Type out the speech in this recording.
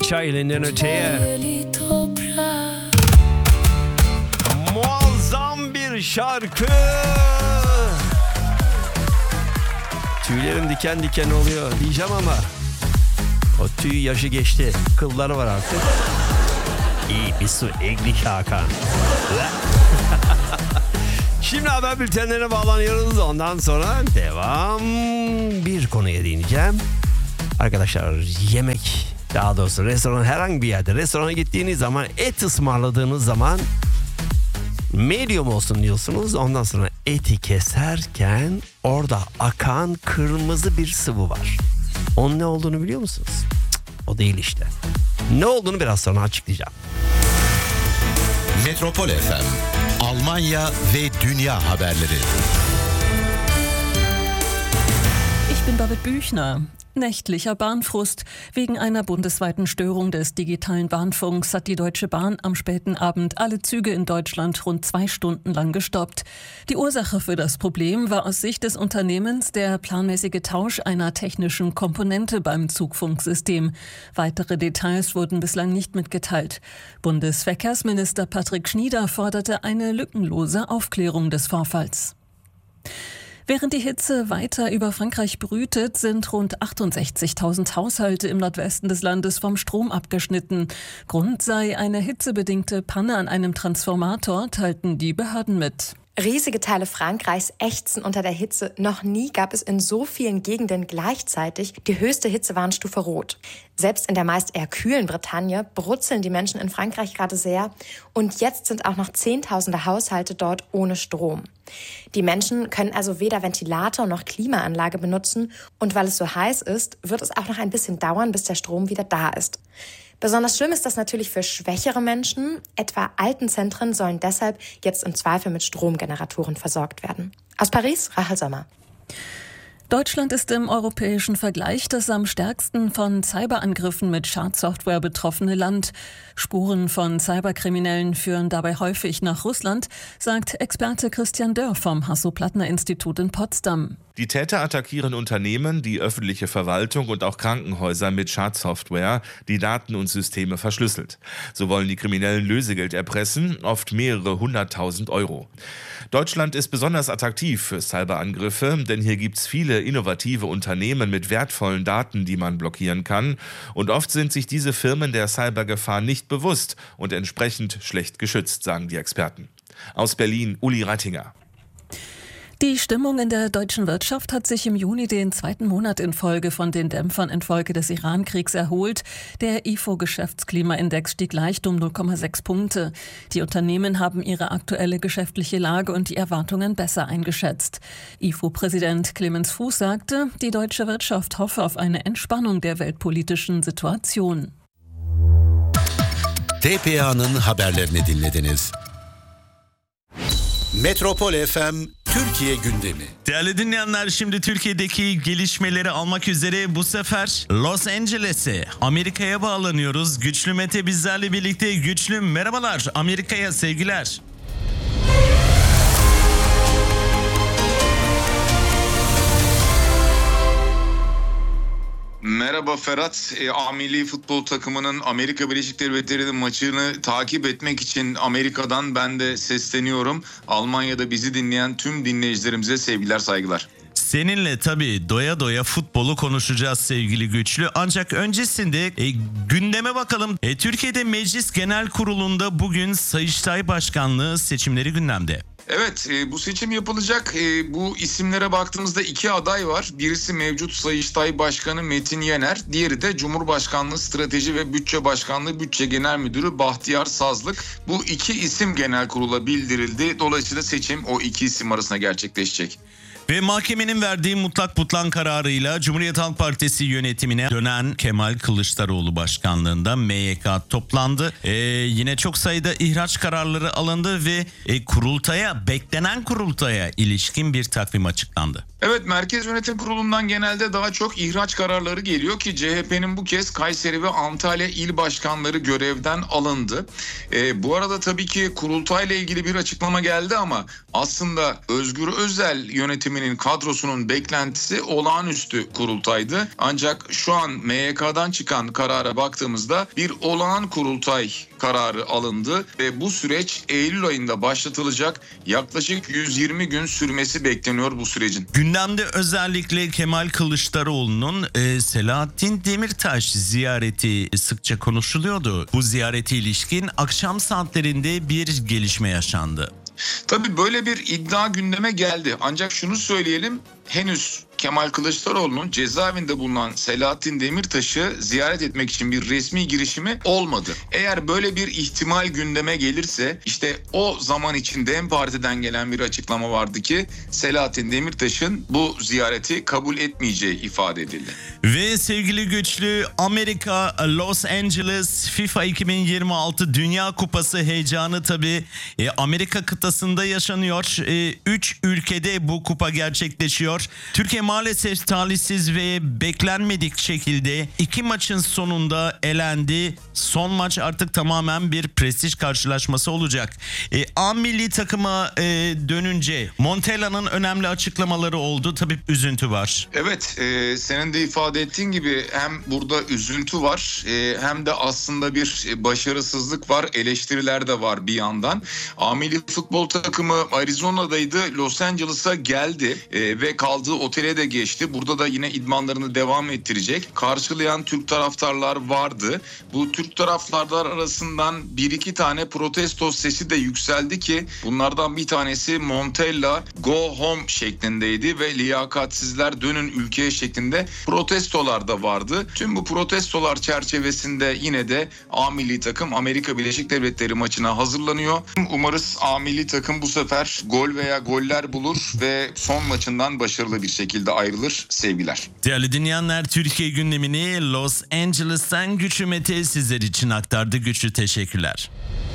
Çayeli'nden öteye. Muazzam bir şarkı. Tüylerim diken diken oluyor diyeceğim ama o tüy yaşı geçti. Kılları var artık. İyi bir su eglik Hakan. Şimdi haber bültenlerine bağlanıyoruz. Ondan sonra devam. Bir konuya değineceğim. Arkadaşlar yemek, daha doğrusu restoran, herhangi bir yerde restorana gittiğiniz zaman, et ısmarladığınız zaman medium olsun diyorsunuz. Ondan sonra eti keserken orada akan kırmızı bir sıvı var. Onun ne olduğunu biliyor musunuz? O değil işte. Ne olduğunu biraz sonra açıklayacağım. Metropol FM, Almanya ve dünya haberleri. Ich bin David Büchner. Nächtlicher Bahnfrust. Wegen einer bundesweiten Störung des digitalen Bahnfunks hat die Deutsche Bahn am späten Abend alle Züge in Deutschland rund 2 Stunden lang gestoppt. Die Ursache für das Problem war aus Sicht des Unternehmens der planmäßige Tausch einer technischen Komponente beim Zugfunksystem. Weitere Details wurden bislang nicht mitgeteilt. Bundesverkehrsminister Patrick Schnieder forderte eine lückenlose Aufklärung des Vorfalls. Während die Hitze weiter über Frankreich brütet, sind rund 68.000 Haushalte im Nordwesten des Landes vom Strom abgeschnitten. Grund sei eine hitzebedingte Panne an einem Transformator, teilten die Behörden mit. Riesige Teile Frankreichs ächzen unter der Hitze. Noch nie gab es in so vielen Gegenden gleichzeitig die höchste Hitzewarnstufe Rot. Selbst in der meist eher kühlen Bretagne brutzeln die Menschen in Frankreich gerade sehr. Und jetzt sind auch noch Zehntausende Haushalte dort ohne Strom. Die Menschen können also weder Ventilator noch Klimaanlage benutzen. Und weil es so heiß ist, wird es auch noch ein bisschen dauern, bis der Strom wieder da ist. Besonders schlimm ist das natürlich für schwächere Menschen. Etwa Altenzentren sollen deshalb jetzt im Zweifel mit Stromgeneratoren versorgt werden. Aus Paris, Rachel Sommer. Deutschland ist im europäischen Vergleich das am stärksten von Cyberangriffen mit Schadsoftware betroffene Land. Spuren von Cyberkriminellen führen dabei häufig nach Russland, sagt Experte Christian Dörr vom Hasso-Plattner-Institut in Potsdam. Die Täter attackieren Unternehmen, die öffentliche Verwaltung und auch Krankenhäuser mit Schadsoftware, die Daten und Systeme verschlüsselt. So wollen die Kriminellen Lösegeld erpressen, oft mehrere 100.000 Euro. Deutschland ist besonders attraktiv für Cyberangriffe, denn hier gibt's viele innovative Unternehmen mit wertvollen Daten, die man blockieren kann. Und oft sind sich diese Firmen der Cybergefahr nicht bewusst und entsprechend schlecht geschützt, sagen die Experten. Aus Berlin, Uli Rattinger. Die Stimmung in der deutschen Wirtschaft hat sich im Juni den 2. Monat in Folge von den Dämpfern infolge des Iran-Kriegs erholt. Der IFO-Geschäftsklimaindex stieg leicht um 0,6 Punkte. Die Unternehmen haben ihre aktuelle geschäftliche Lage und die Erwartungen besser eingeschätzt. IFO-Präsident Clemens Fuß sagte, die deutsche Wirtschaft hoffe auf eine Entspannung der weltpolitischen Situation. TPA'nın haberlerini dinlediniz. Metropol FM Türkiye gündemi. Değerli dinleyenler, şimdi Türkiye'deki gelişmeleri almak üzere bu sefer Los Angeles'e, Amerika'ya bağlanıyoruz. Güçlü Mete bizlerle birlikte. Güçlü, merhabalar, Amerika'ya sevgiler. Merhaba Ferhat. Milli futbol takımının Amerika Birleşik Devletleri'nin maçını takip etmek için Amerika'dan ben de sesleniyorum. Almanya'da bizi dinleyen tüm dinleyicilerimize sevgiler, saygılar. Seninle tabii doya doya futbolu konuşacağız sevgili Güçlü. Ancak öncesinde gündeme bakalım. Türkiye'de Meclis Genel Kurulu'nda bugün Sayıştay Başkanlığı seçimleri gündemde. Evet, bu seçim yapılacak. Bu isimlere baktığımızda 2 aday var. Birisi mevcut Sayıştay Başkanı Metin Yener. Diğeri de Cumhurbaşkanlığı Strateji ve Bütçe Başkanlığı Bütçe Genel Müdürü Bahtiyar Sazlık. Bu 2 isim genel kurula bildirildi. Dolayısıyla seçim o 2 isim arasında gerçekleşecek. Ve mahkemenin verdiği mutlak butlan kararıyla Cumhuriyet Halk Partisi yönetimine dönen Kemal Kılıçdaroğlu başkanlığında MYK toplandı. Yine çok sayıda ihraç kararları alındı ve beklenen kurultaya ilişkin bir takvim açıklandı. Evet, Merkez Yönetim Kurulu'ndan genelde daha çok ihraç kararları geliyor ki CHP'nin bu kez Kayseri ve Antalya il başkanları görevden alındı. Bu arada tabii ki kurultayla ilgili bir açıklama geldi ama aslında Özgür Özel yönetiminin kadrosunun beklentisi olağanüstü kurultaydı. Ancak şu an MYK'dan çıkan karara baktığımızda bir olağan kurultay kararı alındı ve bu süreç Eylül ayında başlatılacak. Yaklaşık 120 gün sürmesi bekleniyor bu sürecin. Gündemde özellikle Kemal Kılıçdaroğlu'nun Selahattin Demirtaş ziyareti sıkça konuşuluyordu. Bu ziyarete ilişkin akşam saatlerinde bir gelişme yaşandı. Tabii böyle bir iddia gündeme geldi. Ancak şunu söyleyelim, henüz Kemal Kılıçdaroğlu'nun cezaevinde bulunan Selahattin Demirtaş'ı ziyaret etmek için bir resmi girişimi olmadı. Eğer böyle bir ihtimal gündeme gelirse işte o zaman içinde DEM Parti'den gelen bir açıklama vardı ki Selahattin Demirtaş'ın bu ziyareti kabul etmeyeceği ifade edildi. Ve sevgili Güçlü, Amerika Los Angeles FIFA 2026 Dünya Kupası heyecanı tabii Amerika kıtasında yaşanıyor. 3 ülkede bu kupa gerçekleşiyor. Türkiye maalesef talihsiz ve beklenmedik şekilde 2 maçın sonunda elendi. Son maç artık tamamen bir prestij karşılaşması olacak. A milli takıma dönünce Montella'nın önemli açıklamaları oldu. Tabii üzüntü var. Evet, senin de ifade ettiğin gibi hem burada üzüntü var hem de aslında bir başarısızlık var. Eleştiriler de var bir yandan. A milli futbol takımı Arizona'daydı. Los Angeles'a geldi ve kaldığı otele de geçti. Burada da yine idmanlarını devam ettirecek. Karşılayan Türk taraftarlar vardı. Bu Türk taraftarlar arasından 1-2 tane protesto sesi de yükseldi ki bunlardan bir tanesi Montella go home şeklindeydi ve liyakatsizler dönün ülkeye şeklinde protestolar da vardı. Tüm bu protestolar çerçevesinde yine de A milli takım Amerika Birleşik Devletleri maçına hazırlanıyor. Umarız A milli takım bu sefer gol veya goller bulur ve son maçından başarılı bir şekilde ayrılır. Sevgiler. Değerli dinleyenler, Türkiye gündemini Los Angeles'tan Güçlü Mete sizler için aktardı. Güçlü, teşekkürler.